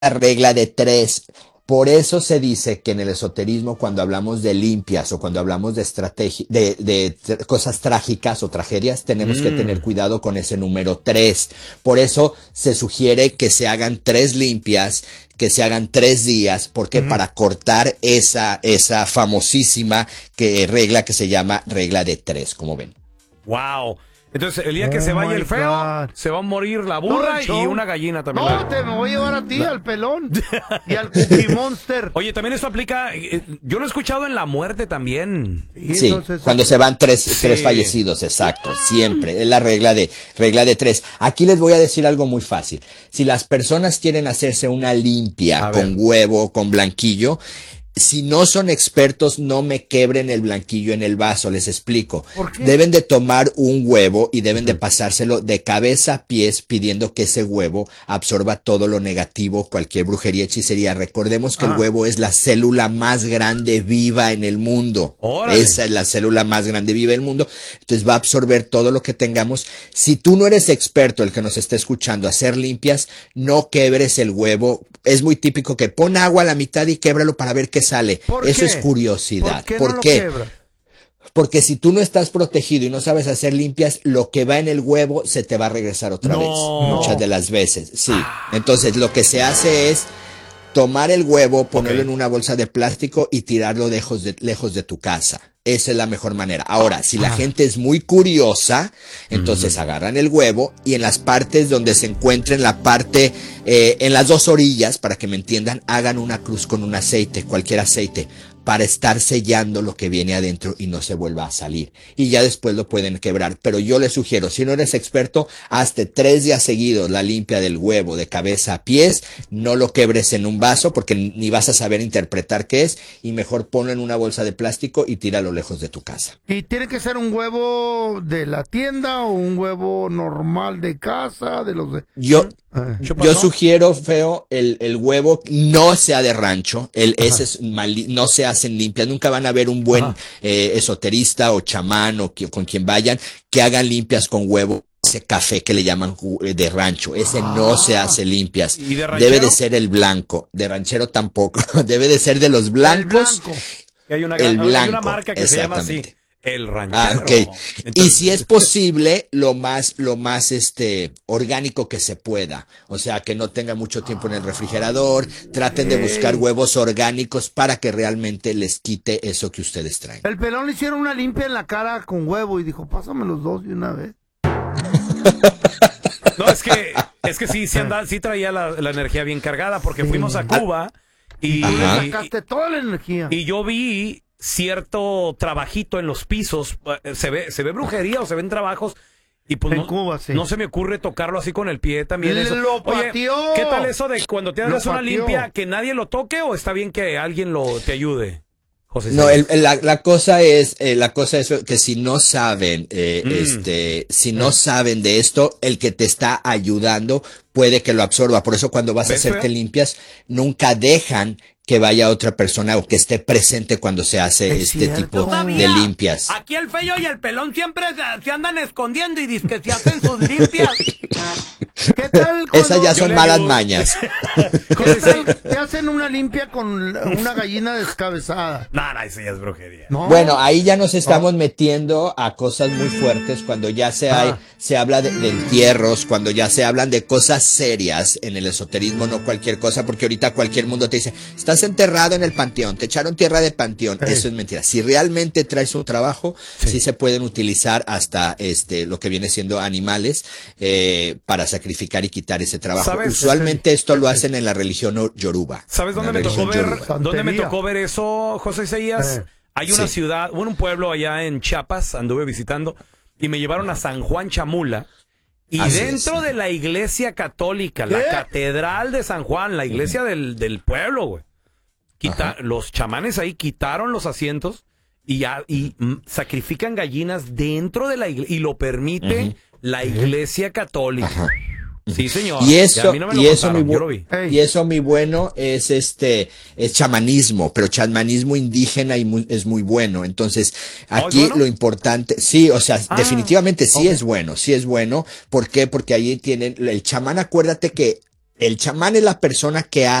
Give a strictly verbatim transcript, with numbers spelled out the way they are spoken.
regla de tres. Por eso se dice que en el esoterismo, cuando hablamos de limpias o cuando hablamos de estrategia, de, de tr- cosas trágicas o tragedias, tenemos mm. que tener cuidado con ese número tres. Por eso se sugiere que se hagan tres limpias, que se hagan tres días, porque mm. para cortar esa, esa famosísima que, regla que se llama regla de tres, como ven. Wow. Entonces, el día que oh se vaya el feo, God. se va a morir la burra no, y una gallina también. No, te me voy a llevar a ti, no. al pelón y al Cookie Monster. Oye, también esto aplica, yo lo he escuchado en la muerte también. Sí, entonces, cuando se van tres, sí. tres fallecidos, exacto, siempre. Es la regla de, regla de tres. Aquí les voy a decir algo muy fácil. Si las personas quieren hacerse una limpia con huevo, con blanquillo, si no son expertos, no me quebren el blanquillo en el vaso, les explico. ¿Por qué? Deben de tomar un huevo y deben de pasárselo de cabeza a pies, pidiendo que ese huevo absorba todo lo negativo, cualquier brujería, hechicería. Recordemos que ah. el huevo es la célula más grande viva en el mundo. ¡Órale! Esa es la célula más grande viva del mundo. Entonces va a absorber todo lo que tengamos. Si tú no eres experto, el que nos está escuchando, hacer limpias, no quebres el huevo. Es muy típico que pon agua a la mitad y québralo para ver qué sale. Eso qué? es curiosidad. ¿Por qué? ¿Por no qué? Lo quebra? Porque si tú no estás protegido y no sabes hacer limpias, lo que va en el huevo se te va a regresar otra no. vez. Muchas de las veces. Sí. Entonces lo que se hace es tomar el huevo, ponerlo okay. en una bolsa de plástico y tirarlo lejos de, lejos de tu casa. Esa es la mejor manera. Ahora, si la ah. gente es muy curiosa, entonces uh-huh. agarran el huevo y en las partes donde se encuentre, en la parte, eh, en las dos orillas, para que me entiendan, hagan una cruz con un aceite, cualquier aceite, para estar sellando lo que viene adentro y no se vuelva a salir. Y ya después lo pueden quebrar. Pero yo les sugiero, si no eres experto, hazte tres días seguidos la limpia del huevo de cabeza a pies, no lo quebres en un vaso porque ni vas a saber interpretar qué es, y mejor ponlo en una bolsa de plástico y tíralo lejos de tu casa. ¿Y tiene que ser un huevo de la tienda o un huevo normal de casa? De los de... Yo... Yo sugiero, feo, el, el huevo no sea de rancho, el ese es mal, no se hacen limpias, nunca van a ver un buen eh, esoterista o chamán o que, con quien vayan que hagan limpias con huevo, ese café que le llaman de rancho, ese ah. no se hace limpias. ¿Y de debe de ser el blanco, de ranchero tampoco, debe de ser de los blancos. El blanco. Hay una, el blanco, hay una marca que se llama así. El ranchero. Ah, okay. Entonces, y si es posible, lo más, lo más este orgánico que se pueda. O sea, que no tenga mucho tiempo en el refrigerador. Traten de buscar huevos orgánicos para que realmente les quite eso que ustedes traen. El pelón le hicieron una limpia en la cara con huevo y dijo, pásame los dos de una vez. No, es que, es que sí, sí, anda, sí traía la, la energía bien cargada porque fuimos a Cuba y, y le sacaste toda la energía. Y yo vi cierto trabajito en los pisos, se ve, se ve brujería o se ven trabajos y pues no, Cuba, sí. no se me ocurre tocarlo así con el pie también. Eso. Lo pateó. Oye, ¿qué tal eso de cuando te hagas una limpia que nadie lo toque o está bien que alguien lo te ayude? José no, el, la, la cosa es, eh, la cosa es que si no saben, eh, mm. este, si no saben de esto, el que te está ayudando puede que lo absorba. Por eso cuando vas a hacerte feo? limpias, nunca dejan que vaya otra persona o que esté presente cuando se hace es este cierto. tipo Todavía, de limpias. Aquí el feo y el pelón siempre se, se andan escondiendo y dicen que se hacen sus limpias. ¿Qué tal Esas ya son malas mañas. ¿Qué tal te hacen una limpia con una gallina descabezada? No, no, eso ya es brujería. ¿No? Bueno, ahí ya nos estamos oh. metiendo a cosas muy fuertes cuando ya se hay, ah. se habla de, de entierros, cuando ya se hablan de cosas serias en el esoterismo, no cualquier cosa, porque ahorita cualquier mundo te dice, estás enterrado en el panteón, te echaron tierra de panteón. Sí. Eso es mentira. Si realmente traes un trabajo, sí, sí se pueden utilizar hasta este lo que viene siendo animales eh, para sacrificar y quitar ese trabajo. Usualmente esto lo hacen en la religión yoruba. ¿Sabes dónde me tocó ver? ¿Dónde me tocó ver eso, José Isaías? Eh. Hay una sí. ciudad, bueno, un pueblo allá en Chiapas, anduve visitando y me llevaron a San Juan Chamula. Y Así dentro es. de la iglesia católica, la ¿Eh? catedral de San Juan, la iglesia del, del pueblo, güey. Quita, los chamanes ahí quitaron los asientos y, ya, y mm, sacrifican gallinas dentro de la iglesia y lo permite uh-huh. la iglesia católica. Ajá. Sí, señor. Y eso, y, no y eso, mi bu- y eso, mi bueno, es este, es chamanismo, pero chamanismo indígena y muy, es muy bueno. Entonces, aquí ¿Oh, bueno? lo importante, sí, o sea, ah, definitivamente sí okay. es bueno, sí es bueno. ¿Por qué? Porque ahí tienen, el chamán, acuérdate que El chamán es la persona que